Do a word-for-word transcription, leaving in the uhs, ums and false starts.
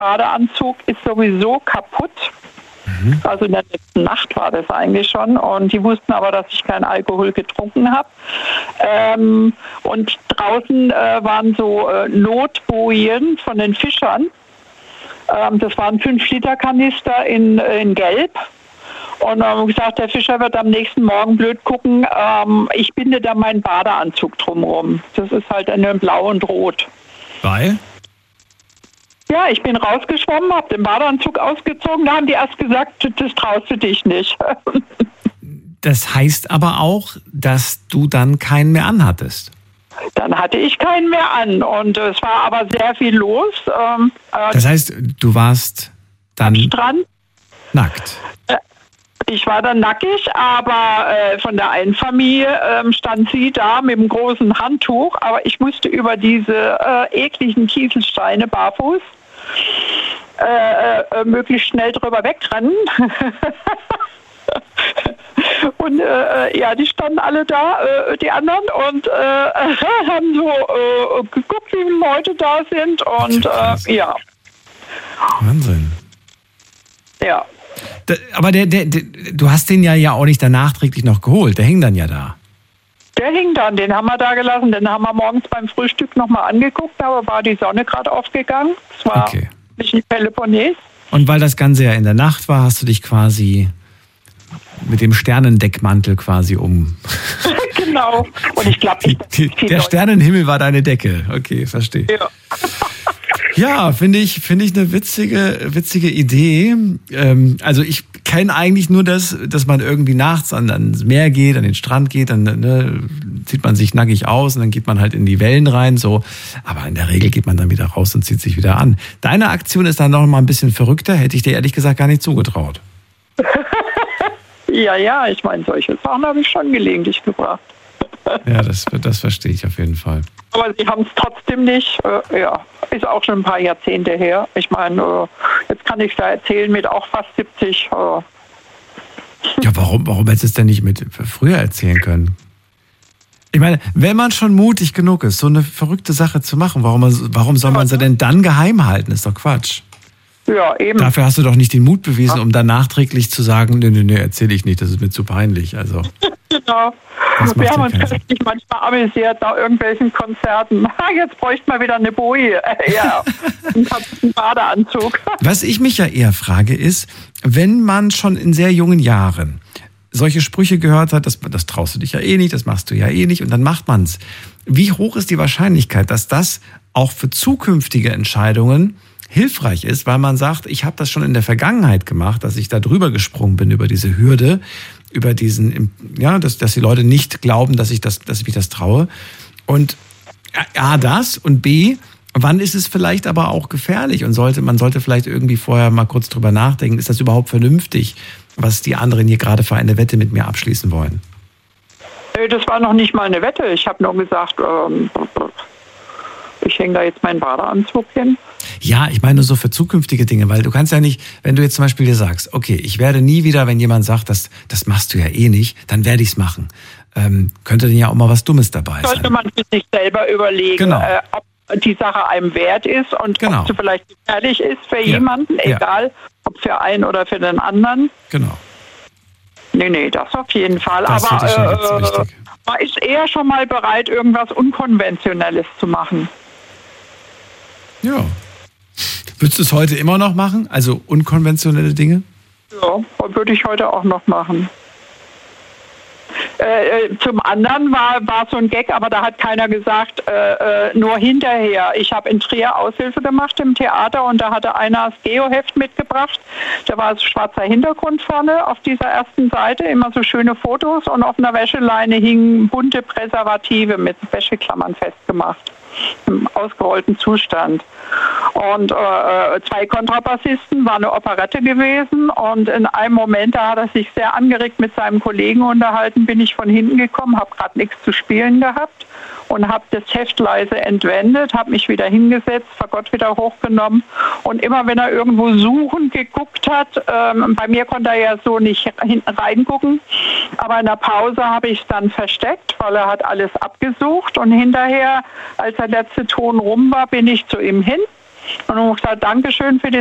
Badeanzug ist sowieso kaputt. Mhm. Also in der letzten Nacht war das eigentlich schon. Und die wussten aber, dass ich keinen Alkohol getrunken habe. Ähm, und draußen äh, waren so äh, Notbojen von den Fischern. Ähm, das waren fünf Liter Kanister in, in Gelb. Und dann haben wir gesagt, der Fischer wird am nächsten Morgen blöd gucken. Ähm, ich binde da meinen Badeanzug drumherum. Das ist halt in Blau und Rot. Weil? Ja, ich bin rausgeschwommen, habe den Badeanzug ausgezogen. Da haben die erst gesagt, das traust du dich nicht. Das heißt aber auch, dass du dann keinen mehr anhattest. Dann hatte ich keinen mehr an. Und es war aber sehr viel los. Ähm, äh, das heißt, du warst dann am Strand. Nackt. Äh, Ich war dann nackig, aber äh, von der einen Familie äh, stand sie da mit dem großen Handtuch, aber ich musste über diese äh, ekligen Kieselsteine barfuß äh, äh, möglichst schnell drüber wegrennen. Und äh, ja, die standen alle da, äh, die anderen, und äh, haben so äh, geguckt, wie viele Leute da sind, und äh, ja. Wahnsinn. Ja. Da, aber der, der, der, du hast den ja, ja auch nicht dann nachträglich noch geholt. Der hing dann ja da. Der hing dann, den haben wir da gelassen. Den haben wir morgens beim Frühstück nochmal angeguckt, aber war die Sonne gerade aufgegangen. Es war okay. nicht in Peloponnes. Und weil das Ganze ja in der Nacht war, hast du dich quasi mit dem Sternendeckmantel quasi um. Genau. Und ich glaube, der Sternenhimmel war deine Decke. Okay, verstehe. Ja. Ja, finde ich, finde ich eine witzige, witzige Idee. Ähm, also ich kenne eigentlich nur das, dass man irgendwie nachts an, ans Meer geht, an den Strand geht, dann ne, zieht man sich nackig aus und dann geht man halt in die Wellen rein, so. Aber in der Regel geht man dann wieder raus und zieht sich wieder an. Deine Aktion ist dann noch mal ein bisschen verrückter, hätte ich dir ehrlich gesagt gar nicht zugetraut. Ja, ja, ich meine, solche Sachen habe ich schon gelegentlich gebracht. Ja, das, das verstehe ich auf jeden Fall. Aber sie haben es trotzdem nicht. Äh, ja, ist auch schon ein paar Jahrzehnte her. Ich meine, äh, jetzt kann ich es da erzählen mit auch fast siebzig. Äh. Ja, warum, warum hättest du es denn nicht mit früher erzählen können? Ich meine, wenn man schon mutig genug ist, so eine verrückte Sache zu machen, warum, warum soll man sie denn dann geheim halten? Ist doch Quatsch. Ja, eben. Dafür hast du doch nicht den Mut bewiesen, um dann nachträglich zu sagen, nee, nee, nee, erzähle ich nicht, das ist mir zu peinlich. Also. Genau. Wir haben uns köstlich manchmal amüsiert nach irgendwelchen Konzerten. Jetzt bräuchte man wieder eine Boje. Ja, einen Badeanzug. Was ich mich ja eher frage ist, wenn man schon in sehr jungen Jahren solche Sprüche gehört hat, das, das traust du dich ja eh nicht, das machst du ja eh nicht, und dann macht man's. Wie hoch ist die Wahrscheinlichkeit, dass das auch für zukünftige Entscheidungen hilfreich ist, weil man sagt, ich habe das schon in der Vergangenheit gemacht, dass ich da drüber gesprungen bin über diese Hürde, über diesen, ja, dass, dass die Leute nicht glauben, dass ich das, dass ich mich das traue. Und A, das, und B, wann ist es vielleicht aber auch gefährlich, und sollte, man sollte vielleicht irgendwie vorher mal kurz drüber nachdenken, ist das überhaupt vernünftig, was die anderen hier gerade für eine Wette mit mir abschließen wollen? Das war noch nicht mal eine Wette. Ich habe nur gesagt, ähm, ich hänge da jetzt meinen Badeanzug hin. Ja, ich meine so für zukünftige Dinge, weil du kannst ja nicht, wenn du jetzt zum Beispiel dir sagst, okay, ich werde nie wieder, wenn jemand sagt, das, das machst du ja eh nicht, dann werde ich es machen. Ähm, könnte denn ja auch mal was Dummes dabei sein. Sollte man sich selber überlegen, genau. äh, ob die Sache einem wert ist und genau. ob sie vielleicht gefährlich ist für ja. jemanden, egal ja. ob für einen oder für den anderen. Genau. Nee, nee, das auf jeden Fall. Das Aber äh, man ist eher schon mal bereit, irgendwas Unkonventionelles zu machen. Ja. Würdest du es heute immer noch machen? Also unkonventionelle Dinge? Ja, würde ich heute auch noch machen. Äh, zum anderen war, war so ein Gag, aber da hat keiner gesagt, äh, äh, nur hinterher. Ich habe in Trier Aushilfe gemacht im Theater, und da hatte einer das Geoheft mitgebracht. Da war ein schwarzer Hintergrund vorne auf dieser ersten Seite, immer so schöne Fotos, und auf einer Wäscheleine hingen bunte Präservative mit Wäscheklammern festgemacht. Im ausgerollten Zustand. Und äh, zwei Kontrabassisten, war eine Operette gewesen, und in einem Moment, da hat er sich sehr angeregt mit seinem Kollegen unterhalten, bin ich von hinten gekommen, habe gerade nichts zu spielen gehabt und habe das Heft leise entwendet, habe mich wieder hingesetzt, Fagott wieder hochgenommen, und immer wenn er irgendwo suchend geguckt hat, ähm, bei mir konnte er ja so nicht hinten reingucken, aber in der Pause habe ich es dann versteckt, weil er hat alles abgesucht, und hinterher, als der letzte Ton rum war, bin ich zu ihm hin Und ich habe gesagt, Dankeschön für die